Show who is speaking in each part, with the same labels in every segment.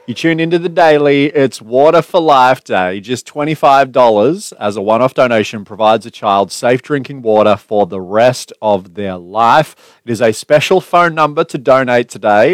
Speaker 1: You tune into The Daily. It's Water for Life Day. Just $25 as a one-off donation provides a child safe drinking water for the rest of their life. It is a special phone number to donate today,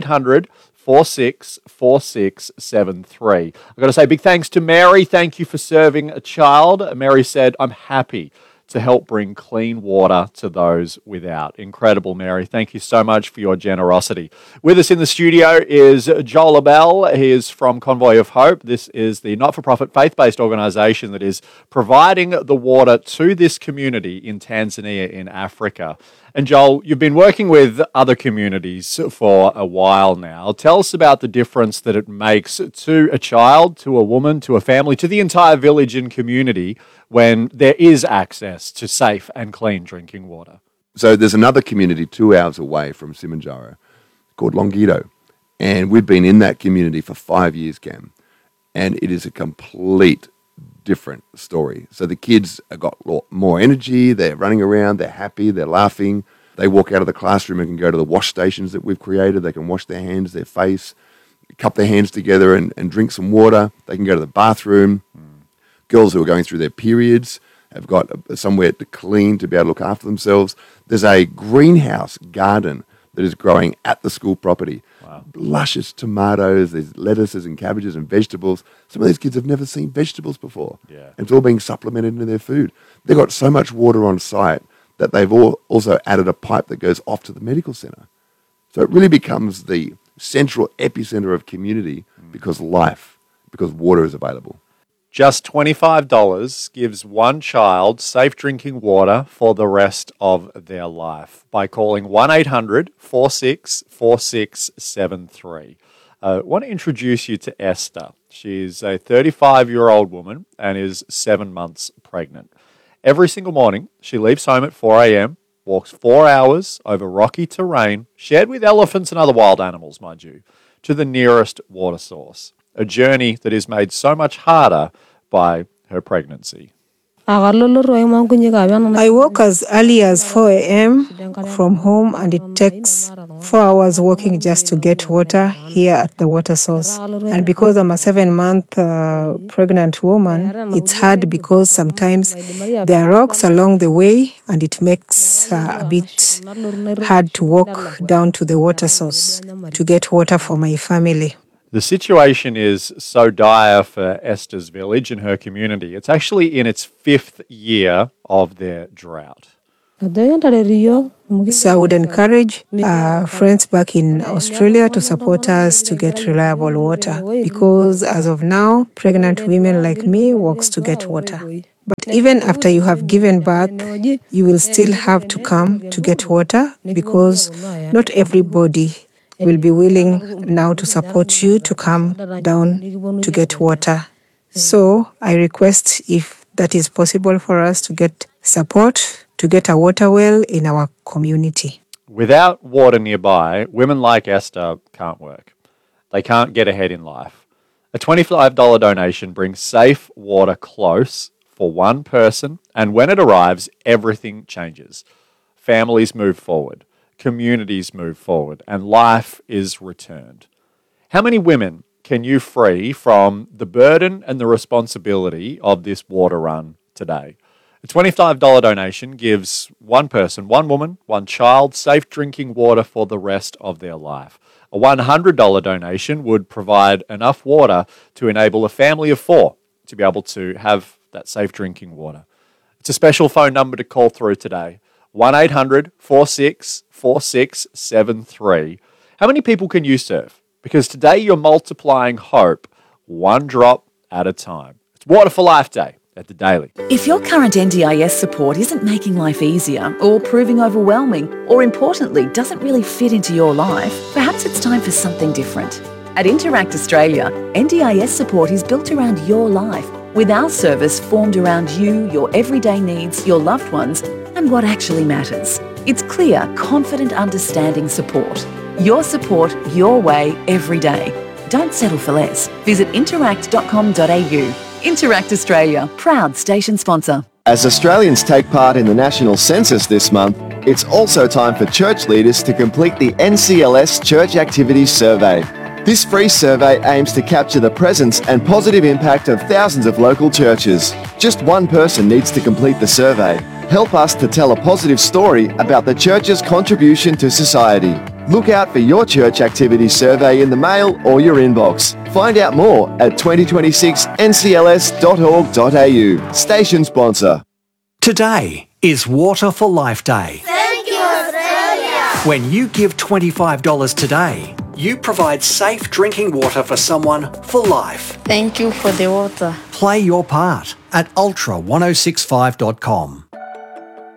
Speaker 1: 1-800-464673. I've got to say big thanks to Mary. Thank you for serving a child. Mary said, I'm happy to help bring clean water to those without. Incredible, Mary. Thank you so much for your generosity. With us in the studio is Joel Abel. He is from Convoy of Hope. This is the not-for-profit faith-based organisation that is providing the water to this community in Tanzania in Africa. And Joel, you've been working with other communities for a while now. Tell us about the difference that it makes to a child, to a woman, to a family, to the entire village and community when there is access to safe and clean drinking water.
Speaker 2: So there's another community 2 hours away from Simanjaro called Longido. And we've been in that community for 5 years, Cam. And it is a complete different story. So the kids have got more energy, they're running around, they're happy, they're laughing. They walk out of the classroom and can go to the wash stations that we've created. They can wash their hands, their face, cup their hands together and drink some water. They can go to the bathroom. Girls who are going through their periods have got somewhere to clean, to be able to look after themselves. There's a greenhouse garden that is growing at the school property. Wow. Luscious tomatoes, there's lettuces and cabbages and vegetables. Some of these kids have never seen vegetables before. Yeah. And it's all being supplemented into their food. They've got so much water on site that they've also added a pipe that goes off to the medical centre. So it really becomes the central epicenter of community because water is available.
Speaker 1: Just $25 gives one child safe drinking water for the rest of their life by calling 1-800-464673. I want to introduce you to Esther. She's a 35-year-old woman and is 7 months pregnant. Every single morning, she leaves home at 4 a.m., walks 4 hours over rocky terrain, shared with elephants and other wild animals, mind you, to the nearest water source. A journey that is made so much harder by her pregnancy.
Speaker 3: I walk as early as 4 a.m. from home, and it takes 4 hours walking just to get water here at the water source. And because I'm a 7-month pregnant woman, it's hard because sometimes there are rocks along the way, and it makes a bit hard to walk down to the water source to get water for my family.
Speaker 1: The situation is so dire for Esther's village and her community. It's actually in its 5th year of their drought.
Speaker 3: So I would encourage friends back in Australia to support us to get reliable water, because as of now, pregnant women like me walks to get water. But even after you have given birth, you will still have to come to get water, because not everybody will be willing now to support you to come down to get water. So I request, if that is possible for us, to get support to get a water well in our community.
Speaker 1: Without water nearby, women like Esther can't work. They can't get ahead in life. A $25 donation brings safe water close for one person, and when it arrives, everything changes. Families move forward. Communities move forward, and life is returned. How many women can you free from the burden and the responsibility of this water run today? A $25 donation gives one person, one woman, one child safe drinking water for the rest of their life. A $100 donation would provide enough water to enable a family of 4 to be able to have that safe drinking water. It's a special phone number to call through today. 1-800-464673. How many people can you serve? Because today you're multiplying hope one drop at a time. It's Water for Life Day at The Daily.
Speaker 4: If your current NDIS support isn't making life easier, or proving overwhelming, or importantly, doesn't really fit into your life, perhaps it's time for something different. At Interact Australia, NDIS support is built around your life, with our service formed around you, your everyday needs, your loved ones, and what actually matters. It's clear, confident, understanding support. Your support, your way, every day. Don't settle for less. Visit interact.com.au. Interact Australia, proud station sponsor.
Speaker 5: As Australians take part in the national census this month, it's also time for church leaders to complete the NCLS Church Activities Survey. This free survey aims to capture the presence and positive impact of thousands of local churches. Just one person needs to complete the survey. Help us to tell a positive story about the church's contribution to society. Look out for your church activity survey in the mail or your inbox. Find out more at 2026ncls.org.au. Station sponsor.
Speaker 6: Today is Water for Life Day.
Speaker 7: Thank you, Australia!
Speaker 6: When you give $25 today, you provide safe drinking water for someone for life.
Speaker 7: Thank you for the water.
Speaker 6: Play your part at ultra1065.com.